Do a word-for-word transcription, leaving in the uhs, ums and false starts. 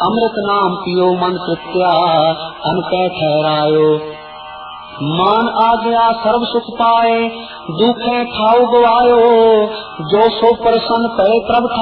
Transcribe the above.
अमृत नाम पियो मन तृप्त्या अन कै ठहरायो। मान आ गया सर्व सुख पाए दुखे ठाऊ गवायो। जो सो प्रसन्न करे प्रभ